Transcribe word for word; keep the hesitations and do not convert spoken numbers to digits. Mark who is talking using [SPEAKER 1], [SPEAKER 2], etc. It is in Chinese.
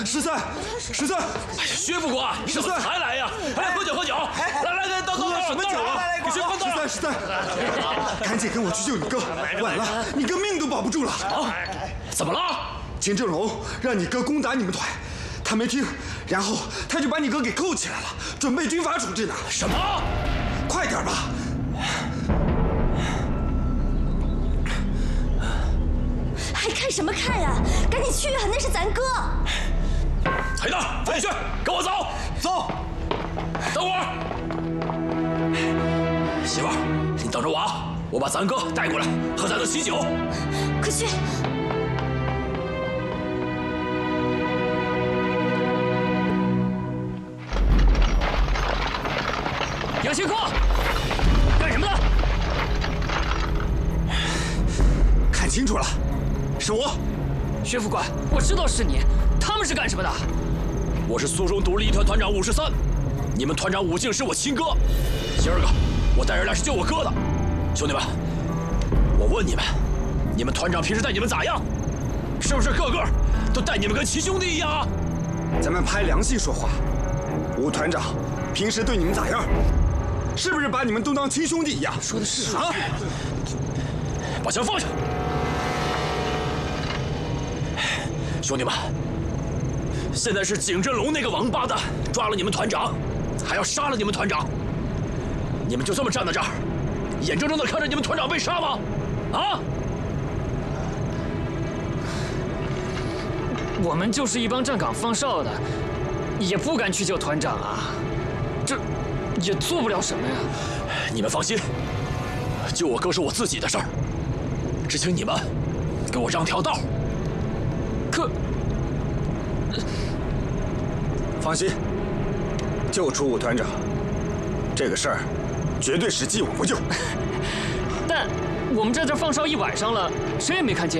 [SPEAKER 1] 十三，十三，
[SPEAKER 2] 薛副官，你怎么才来呀？来喝酒喝酒！来来来，等等等，
[SPEAKER 1] 什么酒啊？
[SPEAKER 2] 给薛副官倒。
[SPEAKER 1] 十三，十三，赶紧跟我去救你哥，晚了你哥命都保不住了。
[SPEAKER 2] 啊？怎么了？
[SPEAKER 1] 金正龙让你哥攻打你们团，他没听，然后他就把你哥给扣起来了，准备军法处置呢。
[SPEAKER 2] 什么？
[SPEAKER 1] 快点吧！
[SPEAKER 3] 还看什么看呀？赶紧去啊！那是咱哥。
[SPEAKER 2] 黑灯，飞去，跟我走。
[SPEAKER 1] 走。
[SPEAKER 2] 等会儿，媳妇儿，你等着我啊！我把咱哥带过来，和咱哥喜酒。
[SPEAKER 3] 快去！
[SPEAKER 2] 杨新科，干什么的？
[SPEAKER 1] 看清楚了，是我。
[SPEAKER 4] 薛副官，我知道是你。他们是干什么的？
[SPEAKER 2] 我是苏中独立团团长武十三，你们团长武敬是我亲哥。今儿个我带人来是救我哥的。兄弟们，我问你们，你们团长平时待你们咋样？是不是个个都待你们跟亲兄弟一样啊？
[SPEAKER 1] 咱们拍良心说话，武团长平时对你们咋样？是不是把你们都当亲兄弟一样？
[SPEAKER 4] 说的是
[SPEAKER 1] 啊！
[SPEAKER 2] 把枪放下！兄弟们，现在是景振龙那个王八蛋抓了你们团长，还要杀了你们团长。你们就这么站在这儿，眼睁睁地看着你们团长被杀吗？啊！
[SPEAKER 4] 我们就是一帮站岗放哨的，也不敢去救团长啊，这也做不了什么呀。
[SPEAKER 2] 你们放心，救我哥是我自己的事儿，只请你们给我让条道。
[SPEAKER 4] 可，
[SPEAKER 1] 放心，救出武团长这个事儿，绝对是既往不咎。
[SPEAKER 4] 但我们在这放哨一晚上了，谁也没看见。